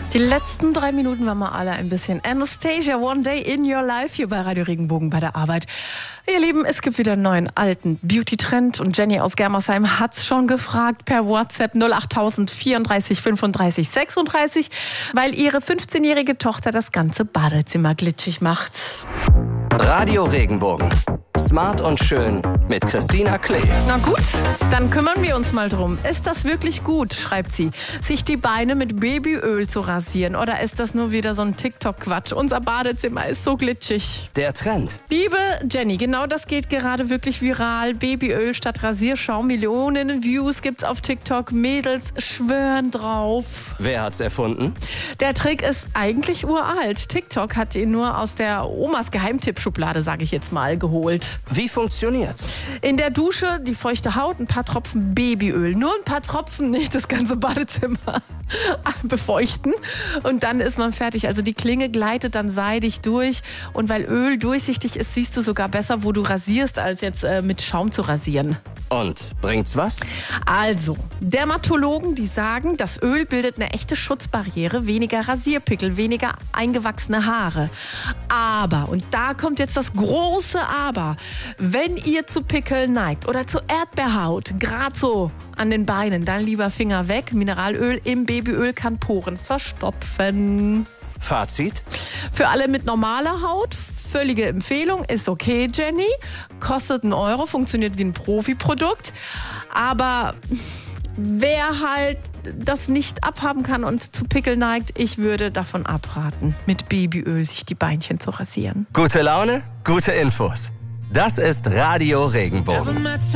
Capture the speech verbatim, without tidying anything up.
Die letzten drei Minuten waren wir alle ein bisschen Anastasia, One Day in Your Life hier bei Radio Regenbogen bei der Arbeit. Ihr Lieben, es gibt wieder einen neuen alten Beauty-Trend und Jenny aus Germersheim hat's schon gefragt per WhatsApp null acht tausend vierunddreißig fünfunddreißig sechsunddreißig, weil ihre fünfzehnjährige Tochter das ganze Badezimmer glitschig macht. Radio Regenbogen. Smart und schön mit Christina Klee. Na gut, dann kümmern wir uns mal drum. Ist das wirklich gut, schreibt sie, sich die Beine mit Babyöl zu rasieren? Oder ist das nur wieder so ein TikTok-Quatsch? Unser Badezimmer ist so glitschig. Der Trend. Liebe Jenny, genau das geht gerade wirklich viral. Babyöl statt Rasierschaum. Millionen Views gibt's auf TikTok. Mädels schwören drauf. Wer hat's erfunden? Der Trick ist eigentlich uralt. TikTok hat ihn nur aus der Omas Geheimtippschublade, sage ich jetzt mal, geholt. Wie funktioniert's? In der Dusche die feuchte Haut, ein paar Tropfen Babyöl. Nur ein paar Tropfen, nicht das ganze Badezimmer befeuchten. Und dann ist man fertig. Also die Klinge gleitet dann seidig durch. Und weil Öl durchsichtig ist, siehst du sogar besser, wo du rasierst, als jetzt äh, mit Schaum zu rasieren. Und bringt's was? Also, Dermatologen, die sagen, das Öl bildet eine echte Schutzbarriere, weniger Rasierpickel, weniger eingewachsene Haare. Aber, und da kommt jetzt das große Aber, wenn ihr zu Pickeln neigt oder zu Erdbeerhaut, gerade so an den Beinen, dann lieber Finger weg. Mineralöl im Babyöl kann Poren verstopfen. Fazit? Für alle mit normaler Haut, völlige Empfehlung, ist okay, Jenny. Kostet einen Euro, funktioniert wie ein Profi-Produkt. Aber wer halt das nicht abhaben kann und zu Pickel neigt, ich würde davon abraten, mit Babyöl sich die Beinchen zu rasieren. Gute Laune, gute Infos. Das ist Radio Regenbogen.